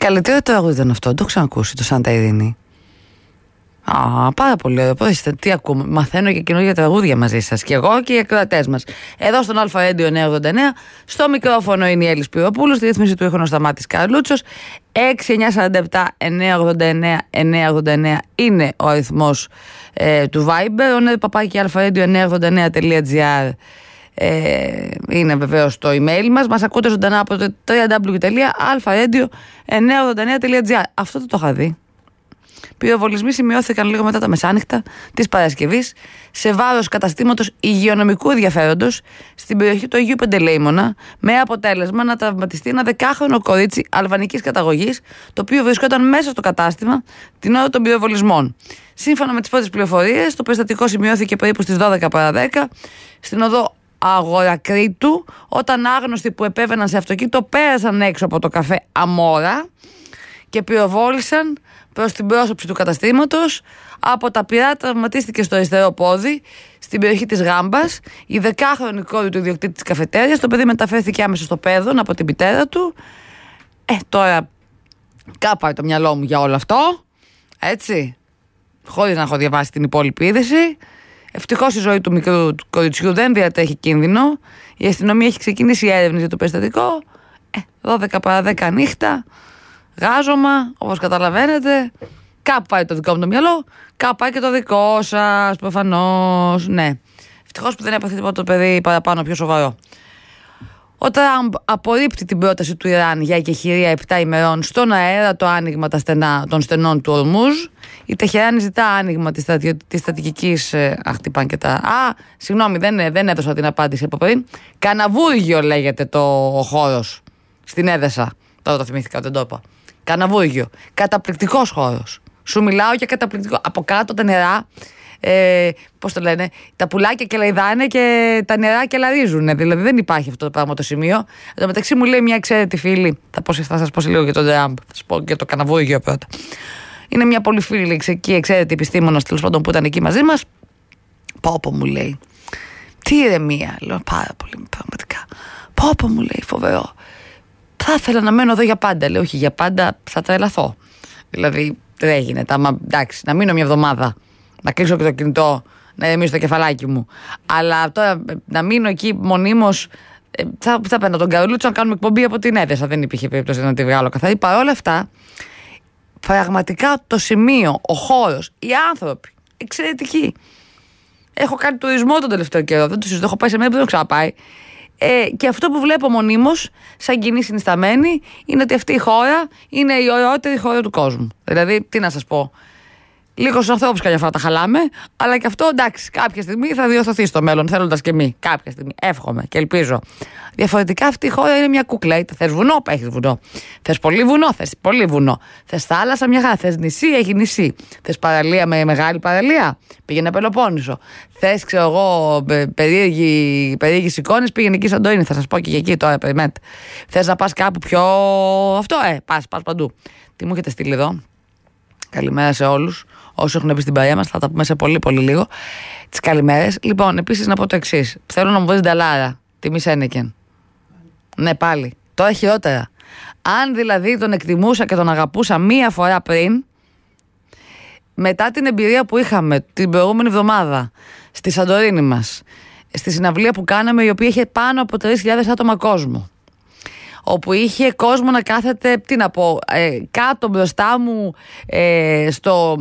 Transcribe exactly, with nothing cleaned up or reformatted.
Καλύτερο τραγούδι ήταν αυτό, δεν το έχω ξανακούσει, το Σάντα Ειρήνη. Α, πάρα πολύ ωραίο. Πώς είστε, τι ακούμε? Μαθαίνω και καινούργια τραγούδια μαζί σας. Και εγώ και οι ακροατές μας. Εδώ στον Αλφα Radio εννιακόσια ογδόντα εννέα. Στο μικρόφωνο είναι η Έλλης Πυροπούλου. Στη ρύθμιση του ήχου ο Σταμάτης Καρλούτσος. έξι εννιά τέσσερα επτά εννιακόσια ογδόντα εννέα εννιακόσια ογδόντα εννέα είναι ο αριθμός ε, του Viber. Ο νε παπάκι αλφαradio εννιακόσια ογδόντα εννέα τελεία τζι άρ ε, είναι βεβαίως το email μας. Μας ακούτε ζωντανά από το double-u double-u double-u τελεία αλφαradio εννιακόσια ογδόντα εννέα τελεία τζι άρ. Αυτό δεν το είχα δει. Πυροβολισμοί σημειώθηκαν λίγο μετά τα μεσάνυχτα της Παρασκευής σε βάρος καταστήματος υγειονομικού ενδιαφέροντος στην περιοχή του Αγίου Παντελεήμονα, με αποτέλεσμα να τραυματιστεί ένα δεκάχρονο κορίτσι αλβανικής καταγωγής, το οποίο βρισκόταν μέσα στο κατάστημα την ώρα των πυροβολισμών. Σύμφωνα με τις πρώτες πληροφορίες, το περιστατικό σημειώθηκε περίπου στις δώδεκα παρά δέκα στην οδό Αγορακρίτου, όταν άγνωστοι που επέβαιναν σε αυτοκίνητο πέρασαν έξω από το καφέ Αμόρα και πυροβόλησαν προς την πρόσωψη του καταστήματος. Από τα πυρά τραυματίστηκε στο αριστερό πόδι στην περιοχή της Γάμπας η δεκάχρονη κόρη του ιδιοκτήτη της καφετέριας. Το παιδί μεταφέρθηκε άμεσα στο Πέδον από την μητέρα του. Ε, τώρα κάπου πάει το μυαλό μου για όλο αυτό, έτσι, χωρίς να έχω διαβάσει την υπόλοιπη είδηση. Ευτυχώς η ζωή του μικρού του κοριτσιού δεν διατρέχει κίνδυνο. Η αστυνομία έχει ξεκινήσει έρευνες για το περιστατικό. Ε, δώδεκα παρά δέκα νύχτα. Γάζωμα, όπως καταλαβαίνετε. Κάπου πάει το δικό μου το μυαλό, κάπου πάει και το δικό σας, προφανώς. Ναι. Ευτυχώς που δεν έπαθε τίποτα το παιδί παραπάνω, πιο σοβαρό. Ο Τραμπ απορρίπτει την πρόταση του Ιράν για εκεχηρία επτά ημερών στον αέρα το άνοιγμα τα στενά, των στενών του Ορμούζ. Η Τεχεράνη ζητά άνοιγμα της στρατιω... στρατηγικής. Ε, αχ, τι πάνε και τα. Α, συγγνώμη, δεν, δεν έδωσα την απάντηση από πριν. Καναβούργιο λέγεται το χώρος στην Έδεσα. Τώρα το θυμήθηκα, δεν το είπα. Καναβούργιο. Καταπληκτικός χώρος. Σου μιλάω για καταπληκτικό. Από κάτω τα νερά, ε, πώς το λένε, τα πουλάκια κελαϊδάνε και τα νερά κελαρίζουν. Δηλαδή δεν υπάρχει αυτό το πράγμα το σημείο. Εν τω μεταξύ μου λέει μια εξαίρετη φίλη, θα, πω, θα σας πω σε λίγο για τον Τραμπ, θα σας πω για το Καναβούργιο πρώτα. Είναι μια πολύ φίλη και εξαίρετη επιστήμονας, τέλος πάντων, που ήταν εκεί μαζί μας. Πόπο μου λέει. Τι ηρεμία, λέω, πάρα πολύ πραγματικά. Πόπο μου λέει, φοβερό. Θα ήθελα να μένω εδώ για πάντα. Λέω, όχι για πάντα, θα τρελαθώ. Δηλαδή, δεν έγινε. Τα, εντάξει, να μείνω μια εβδομάδα. Να κλείσω και το κινητό, να ηρεμήσω το κεφαλάκι μου. Αλλά τώρα να μείνω εκεί μονίμως. Θα, θα παίρνω τον Καρλούτσο να κάνουμε εκπομπή από την Έδεσα. Δεν υπήρχε περίπτωση να τη βγάλω καθαρή. Παρ' όλα αυτά, πραγματικά το σημείο, ο χώρος, οι άνθρωποι, εξαιρετικοί. Έχω κάνει τουρισμό τον τελευταίο καιρό. Δεν το συζητώ. Έχω πάει σε μέρα που δεν έχω ξαναπάει. Ε, και αυτό που βλέπω μονίμως, σαν κοινή συνισταμένη, είναι ότι αυτή η χώρα είναι η ωραιότερη χώρα του κόσμου. Δηλαδή, τι να σας πω. Λίγο στους ανθρώπους καμιά φορά τα χαλάμε, αλλά και αυτό εντάξει, κάποια στιγμή θα διορθωθεί στο μέλλον, θέλοντας και εμείς. Κάποια στιγμή. Εύχομαι και ελπίζω. Διαφορετικά αυτή η χώρα είναι μια κούκλα. Είτε θες βουνό, έχεις βουνό. Θες πολύ βουνό, θες πολύ βουνό. Θες θάλασσα, μια χαρά. Θες νησί, έχει νησί. Θες παραλία με μεγάλη παραλία, πήγαινε Πελοπόννησο. Θες, ξέρω εγώ, περίεργες εικόνες, πήγαινε εκεί Σαντορίνη. Θα σας πω και για εκεί τώρα, περιμένετε. Θες να πας κάπου πιο. Αυτό, ε, πας, πας παντού. Τι μου έχετε στείλει εδώ. Καλημέρα σε όλους. Όσοι έχουν μπει στην παρέα μας, θα τα πούμε σε πολύ πολύ λίγο. Τις καλημέρες. Λοιπόν, επίσης να πω το εξής. Θέλω να μου βρεις νταλάρα. Τιμή Σένεκεν. Ναι, πάλι. Τώρα χειρότερα. Αν δηλαδή τον εκτιμούσα και τον αγαπούσα μία φορά πριν, μετά την εμπειρία που είχαμε την προηγούμενη εβδομάδα στη Σαντορίνη μας, στη συναυλία που κάναμε, η οποία είχε πάνω από τρεις χιλιάδες άτομα κόσμο, όπου είχε κόσμο να κάθεται, τι να πω, ε, κάτω μπροστά μου, ε, στο